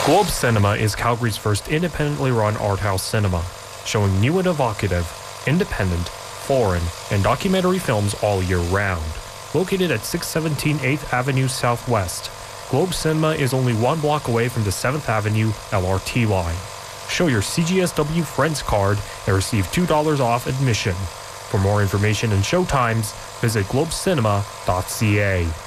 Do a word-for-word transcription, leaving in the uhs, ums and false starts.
Globe Cinema is Calgary's first independently run art house cinema, showing new and evocative, independent, foreign, and documentary films all year round. Located at six seventeen eighth Avenue Southwest, Globe Cinema is only one block away from the seventh Avenue L R T line. Show your C G S W Friends card and receive two dollars off admission. For more information and showtimes, visit globe cinema dot c a.